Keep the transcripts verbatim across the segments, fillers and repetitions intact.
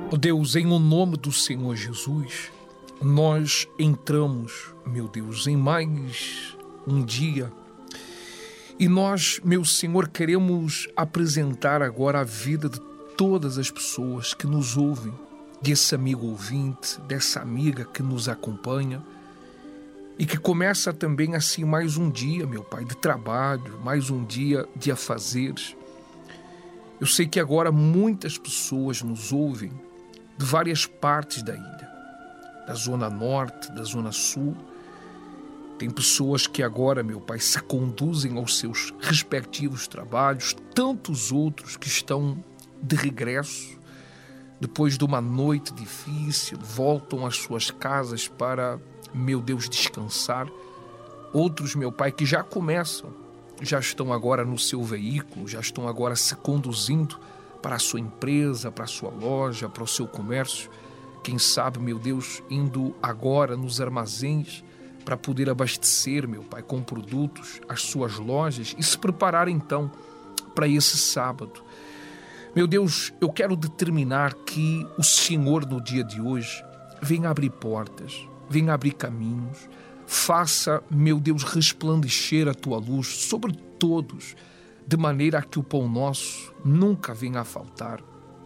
Ó Deus, em o nome do Senhor Jesus, nós entramos, meu Deus, em mais um dia e nós, meu Senhor, queremos apresentar agora a vida de todas as pessoas que nos ouvem, desse amigo ouvinte, dessa amiga que nos acompanha e que começa também assim mais um dia, meu Pai, de trabalho, mais um dia de afazeres. Eu sei que agora muitas pessoas nos ouvem de várias partes da ilha, da zona norte, da zona sul. Tem pessoas que agora, meu Pai, se conduzem aos seus respectivos trabalhos, tantos outros que estão de regresso, depois de uma noite difícil, voltam às suas casas para, meu Deus, descansar. Outros, meu Pai, que já começam, já estão agora no seu veículo, já estão agora se conduzindo para a sua empresa, para a sua loja, para o seu comércio. Quem sabe, meu Deus, indo agora nos armazéns para poder abastecer, meu Pai, com produtos as suas lojas e se preparar então para esse sábado. Meu Deus, eu quero determinar que o Senhor no dia de hoje venha abrir portas, venha abrir caminhos, faça, meu Deus, resplandecer a Tua luz sobre todos, de maneira que o pão nosso nunca venha a faltar,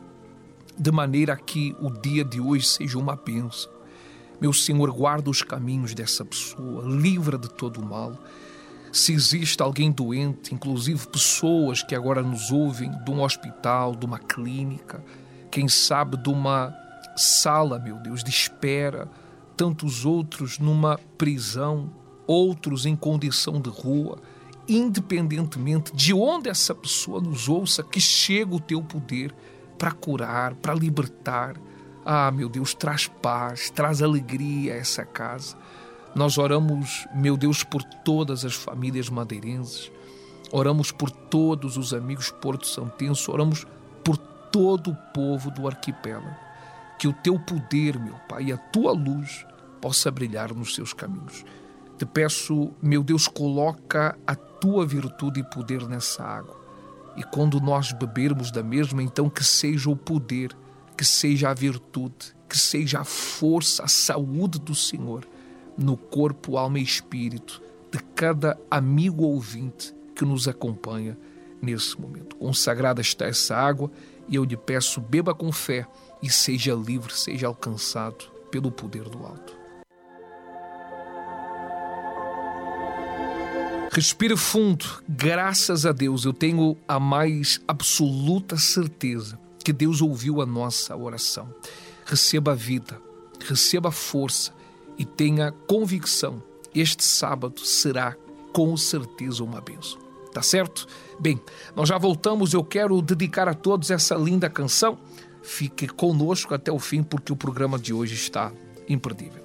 de maneira que o dia de hoje seja uma bênção. Meu Senhor, guarda os caminhos dessa pessoa, livra de todo o mal. Se existe alguém doente, inclusive pessoas que agora nos ouvem de um hospital, de uma clínica, quem sabe de uma sala, meu Deus, de espera, tantos outros numa prisão, outros em condição de rua, independentemente de onde essa pessoa nos ouça, que chega o Teu poder para curar, para libertar. Ah, meu Deus, traz paz, traz alegria a essa casa. Nós oramos, meu Deus, por todas as famílias madeirenses, oramos por todos os amigos porto-santenses, oramos por todo o povo do arquipélago. Que o Teu poder, meu Pai, e a Tua luz possa brilhar nos seus caminhos. Te peço, meu Deus, coloca a Tua virtude e poder nessa água. E quando nós bebermos da mesma, então que seja o poder, que seja a virtude, que seja a força, a saúde do Senhor no corpo, alma e espírito de cada amigo ouvinte que nos acompanha nesse momento. Consagrada está essa água e eu lhe peço, beba com fé e seja livre, seja alcançado pelo poder do alto. Respire fundo. Graças a Deus, eu tenho a mais absoluta certeza que Deus ouviu a nossa oração. Receba a vida, receba a força e tenha convicção. Este sábado será com certeza uma bênção. Tá certo? Bem, nós já voltamos. Eu quero dedicar a todos essa linda canção. Fique conosco até o fim, porque o programa de hoje está imperdível.